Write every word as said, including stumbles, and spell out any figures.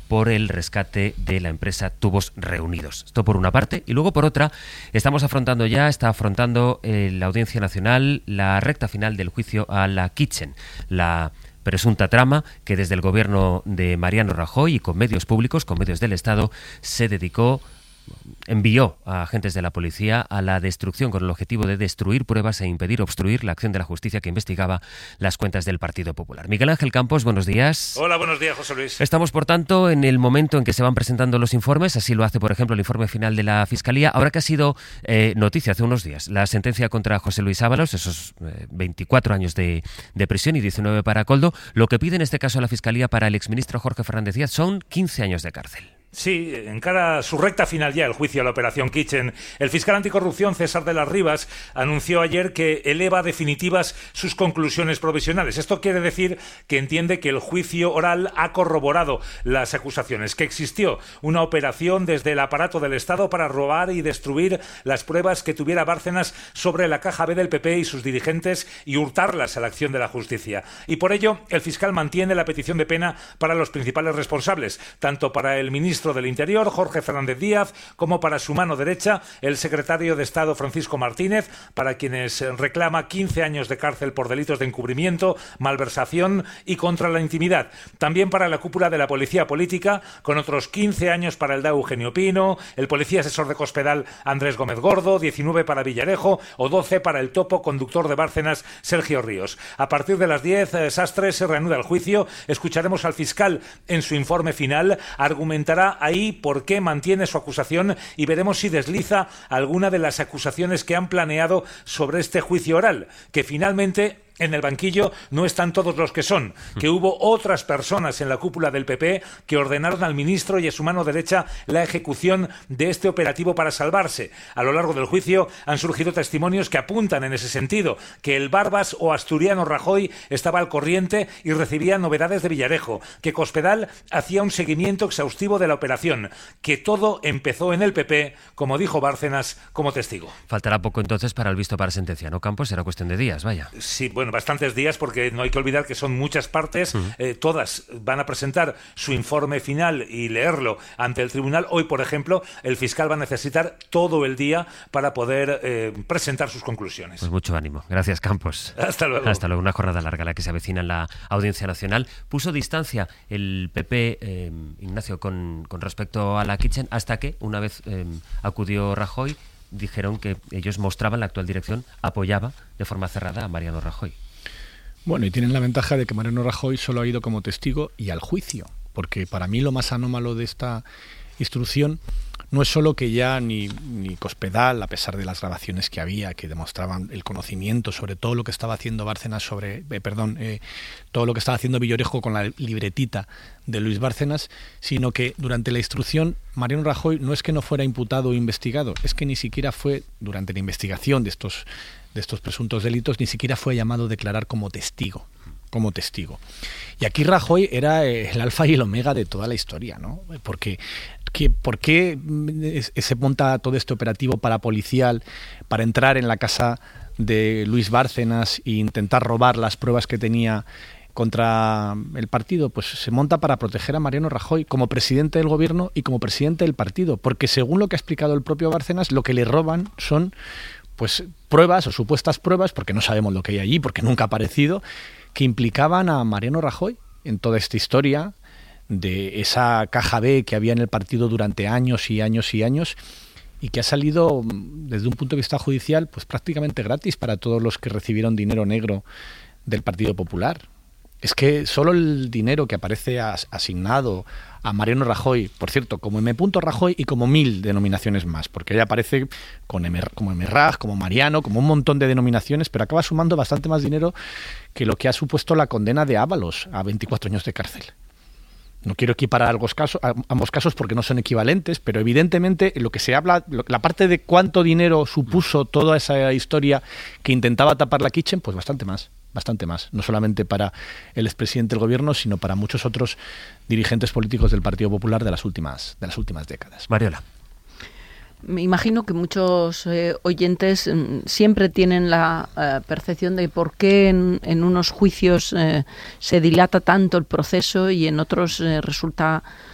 por el rescate de la empresa Tubos Reunidos. Esto por una parte. Y luego por otra, estamos afrontando ya, está afrontando eh, la Audiencia Nacional la recta final del juicio a la Kitchen, la presunta trama que desde el gobierno de Mariano Rajoy y con medios públicos, con medios del Estado, se dedicó, envió a agentes de la policía a la destrucción con el objetivo de destruir pruebas e impedir obstruir la acción de la justicia que investigaba las cuentas del Partido Popular. Miguel Ángel Campos, buenos días. Hola, buenos días, José Luis. Estamos, por tanto, en el momento en que se van presentando los informes, así lo hace, por ejemplo, el informe final de la Fiscalía. Ahora que ha sido eh, noticia hace unos días la sentencia contra José Luis Ábalos, esos eh, veinticuatro años de, de prisión y diecinueve para Koldo, lo que pide en este caso la Fiscalía para el exministro Jorge Fernández Díaz son quince años de cárcel. Sí, encara su recta final ya el juicio a la Operación Kitchen. El fiscal anticorrupción César de las Rivas anunció ayer que eleva definitivas sus conclusiones provisionales. Esto quiere decir que entiende que el juicio oral ha corroborado las acusaciones, que existió una operación desde el aparato del Estado para robar y destruir las pruebas que tuviera Bárcenas sobre la caja B del P P y sus dirigentes y hurtarlas a la acción de la justicia. Y por ello, el fiscal mantiene la petición de pena para los principales responsables, tanto para el ministro del Interior, Jorge Fernández Díaz, como para su mano derecha, el secretario de Estado Francisco Martínez, para quienes reclama quince años de cárcel por delitos de encubrimiento, malversación y contra la intimidad. También para la cúpula de la Policía Política, con otros quince años para el D A Eugenio Pino, el policía asesor de Cospedal Andrés Gómez Gordo, diecinueve para Villarejo o doce para el topo conductor de Bárcenas Sergio Ríos. A partir de las diez, Sastre se reanuda el juicio. Escucharemos al fiscal en su informe final. Argumentará ahí por qué mantiene su acusación y veremos si desliza alguna de las acusaciones que han planeado sobre este juicio oral, que finalmente en el banquillo no están todos los que son, que hubo otras personas en la cúpula del P P que ordenaron al ministro y a su mano derecha la ejecución de este operativo para salvarse. A lo largo del juicio han surgido testimonios que apuntan en ese sentido, que el Barbas o asturiano Rajoy estaba al corriente y recibía novedades de Villarejo, que Cospedal hacía un seguimiento exhaustivo de la operación, que todo empezó en el P P, como dijo Bárcenas como testigo. Faltará poco entonces para el visto para sentencia, ¿no, Campos? Será cuestión de días, vaya. Sí, bueno. Bueno, bastantes días, porque no hay que olvidar que son muchas partes, uh-huh. eh, todas van a presentar su informe final y leerlo ante el tribunal. Hoy, por ejemplo, el fiscal va a necesitar todo el día para poder eh, presentar sus conclusiones. Pues mucho ánimo. Gracias, Campos. Hasta luego. Hasta luego. Una jornada larga la que se avecina en la Audiencia Nacional. Puso distancia el P P, eh, Ignacio, con, con respecto a la Kitchen, hasta que, una vez eh, acudió Rajoy, dijeron que ellos mostraban, la actual dirección apoyaba de forma cerrada a Mariano Rajoy. Bueno, y tienen la ventaja de que Mariano Rajoy solo ha ido como testigo y al juicio, porque para mí lo más anómalo de esta instrucción no es solo que ya ni, ni Cospedal, a pesar de las grabaciones que había, que demostraban el conocimiento sobre todo lo que estaba haciendo Bárcenas sobre, eh, perdón, eh, todo lo que estaba haciendo Villarejo con la libretita de Luis Bárcenas, sino que durante la instrucción Mariano Rajoy no es que no fuera imputado o investigado, es que ni siquiera fue, durante la investigación de estos, de estos presuntos delitos, ni siquiera fue llamado a declarar como testigo. como testigo. Y aquí Rajoy era el alfa y el omega de toda la historia, ¿no? Porque ¿qué, ¿por qué se monta todo este operativo parapolicial para entrar en la casa de Luis Bárcenas e intentar robar las pruebas que tenía contra el partido? Pues se monta para proteger a Mariano Rajoy como presidente del gobierno y como presidente del partido, porque según lo que ha explicado el propio Bárcenas, lo que le roban son pues pruebas o supuestas pruebas, porque no sabemos lo que hay allí, porque nunca ha aparecido, que implicaban a Mariano Rajoy en toda esta historia de esa caja B que había en el partido durante años y años y años y que ha salido desde un punto de vista judicial pues prácticamente gratis para todos los que recibieron dinero negro del Partido Popular. Es que solo el dinero que aparece as- asignado a Mariano Rajoy, por cierto, como M. Rajoy y como mil denominaciones más, porque ella aparece con M, como M. Raj, como Mariano, como un montón de denominaciones, pero acaba sumando bastante más dinero que lo que ha supuesto la condena de Ábalos a veinticuatro años de cárcel. No quiero equiparar ambos casos, ambos casos porque no son equivalentes, pero evidentemente lo que se habla, la parte de cuánto dinero supuso toda esa historia que intentaba tapar la Kitchen, pues bastante más. Bastante más, no solamente para el expresidente del gobierno, sino para muchos otros dirigentes políticos del Partido Popular de las últimas, de las últimas décadas. Mariola. Me imagino que muchos eh, oyentes eh, siempre tienen la eh, percepción de por qué en, en unos juicios eh, se dilata tanto el proceso y en otros eh, resulta